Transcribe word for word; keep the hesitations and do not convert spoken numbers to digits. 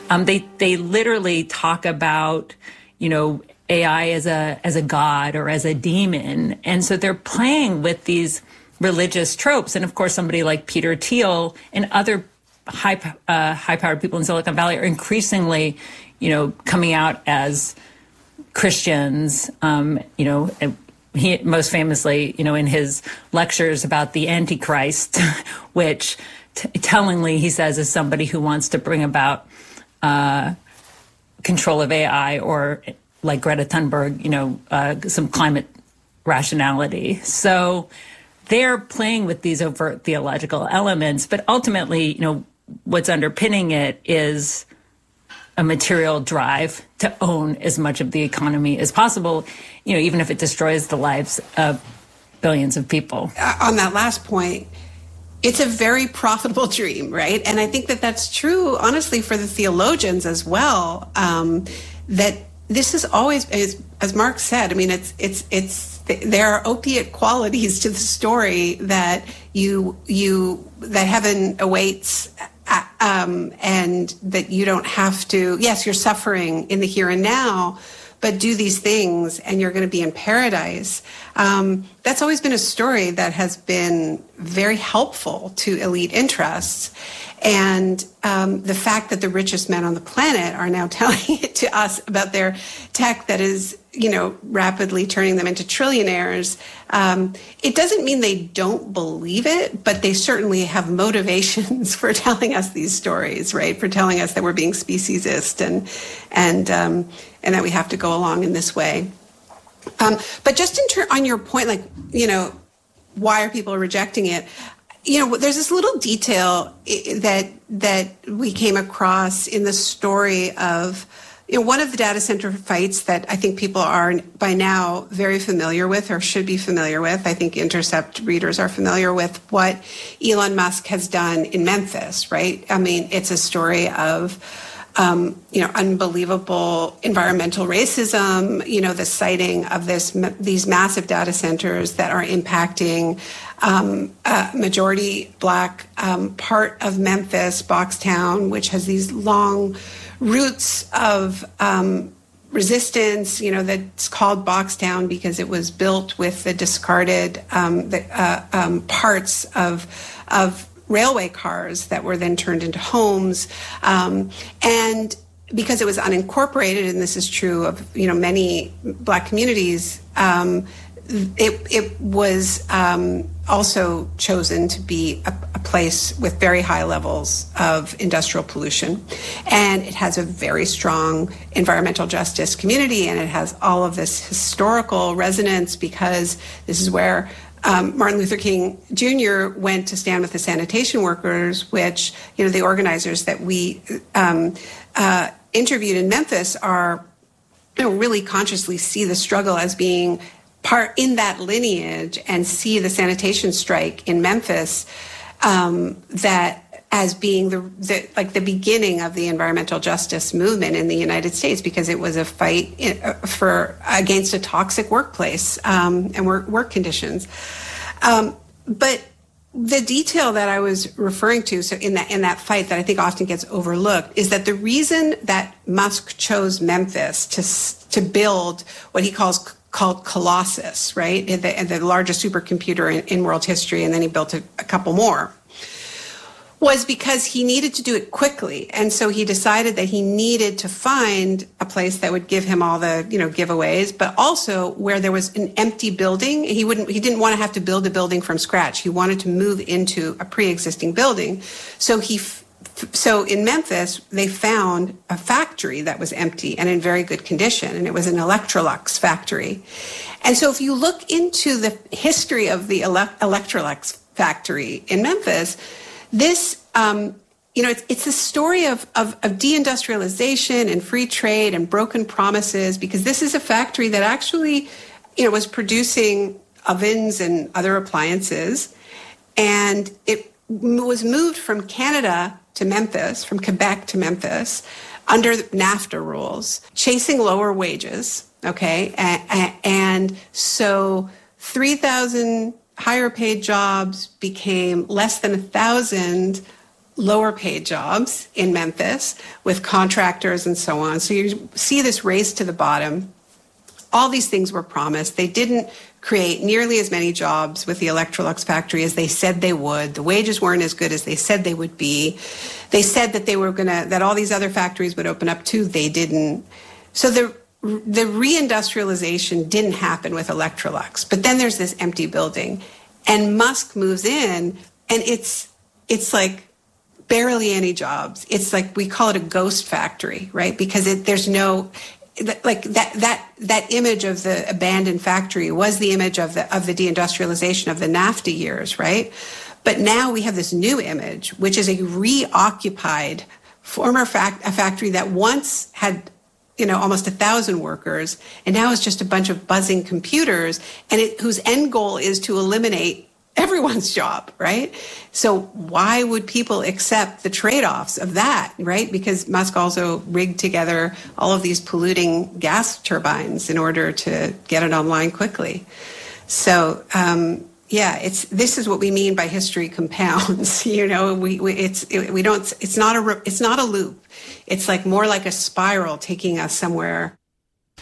Um, they they literally talk about, you know, A I as a as a god or as a demon, and so they're playing with these religious tropes. And of course, somebody like Peter Thiel and other high uh, high powered people in Silicon Valley are increasingly, you know, coming out as Christians. Um, you know, he most famously, you know, in his lectures about the Antichrist, which t- tellingly he says is somebody who wants to bring about uh, control of A I, or like Greta Thunberg, you know, uh, some climate rationality. So they're playing with these overt theological elements, but ultimately, you know, what's underpinning it is a material drive to own as much of the economy as possible, you know, even if it destroys the lives of billions of people. Uh, on that last point, it's a very profitable dream, right? And I think that that's true, honestly, for the theologians as well, um, that this is always, as, as Mark said, I mean, it's, it's, it's, there are opiate qualities to the story that you, you, that heaven awaits, uh, um, and that you don't have to, yes, you're suffering in the here and now, but do these things and you're going to be in paradise. Um, that's always been a story that has been very helpful to elite interests. And um, the fact that the richest men on the planet are now telling it to us about their tech that is, you know, rapidly turning them into trillionaires, um, it doesn't mean they don't believe it, but they certainly have motivations for telling us these stories, right? For telling us that we're being speciesist and and um, and that we have to go along in this way. Um, but just in ter- on your point, like, you know, why are people rejecting it? You know, there's this little detail that that we came across in the story of, you know, one of the data center fights that I think people are by now very familiar with, or should be familiar with. I think Intercept readers are familiar with what Elon Musk has done in Memphis, right? I mean, it's a story of Um, you know, unbelievable environmental racism, you know, the siting of this, these massive data centers that are impacting um, a majority black um, part of Memphis, Boxtown, which has these long roots of um, resistance, you know, that's called Boxtown because it was built with the discarded um, the, uh, um, parts of of railway cars that were then turned into homes. Um, and because it was unincorporated, and this is true of, you know, many black communities, um, it, it was um, also chosen to be a, a place with very high levels of industrial pollution. And it has a very strong environmental justice community, and it has all of this historical resonance because this is where Um, Martin Luther King Junior went to stand with the sanitation workers, which, you know, the organizers that we um, uh, interviewed in Memphis are, you know, really consciously see the struggle as being part in that lineage and see the sanitation strike in Memphis um, that as being the, the like the beginning of the environmental justice movement in the United States, because it was a fight in, uh, for against a toxic workplace um, and work, work conditions. Um, but the detail that I was referring to, so in that in that fight that I think often gets overlooked, is that the reason that Musk chose Memphis to to build what he calls called Colossus, right, the, the largest supercomputer in, in world history, and then he built a, a couple more, was because he needed to do it quickly. And so he decided that he needed to find a place that would give him all the, you know, giveaways, but also where there was an empty building. He wouldn't, he didn't want to have to build a building from scratch. He wanted to move into a pre-existing building. So he, so in Memphis, they found a factory that was empty and in very good condition, and it was an Electrolux factory. And so if you look into the history of the Ele- Electrolux factory in Memphis, This, um, you know, it's, it's a story of, of, of deindustrialization and free trade and broken promises, because this is a factory that actually, you know, was producing ovens and other appliances. And it was moved from Canada to Memphis, from Quebec to Memphis, under NAFTA rules, chasing lower wages, okay? And, and so three thousand higher paid jobs became less than a thousand lower paid jobs in Memphis with contractors and so on. So you see this race to the bottom. All these things were promised. They didn't create nearly as many jobs with the Electrolux factory as they said they would. The wages weren't as good as they said they would be. They said that they were going to, that all these other factories would open up too. They didn't. So the the reindustrialization didn't happen with Electrolux. But then there's this empty building, and Musk moves in, and it's it's like barely any jobs. It's like, we call it a ghost factory, right? Because it, there's no, like that that that image of the abandoned factory was the image of the of the deindustrialization of the NAFTA years, right? But now we have this new image, which is a reoccupied former fact a factory that once had, you know, almost a thousand workers, and now it's just a bunch of buzzing computers, and it, whose end goal is to eliminate everyone's job, right? So why would people accept the trade-offs of that, right? Because Musk also rigged together all of these polluting gas turbines in order to get it online quickly. So, um, yeah, it's this is what we mean by history compounds. You know, we, we it's it, we don't it's not a it's not a loop. It's like more like a spiral taking us somewhere.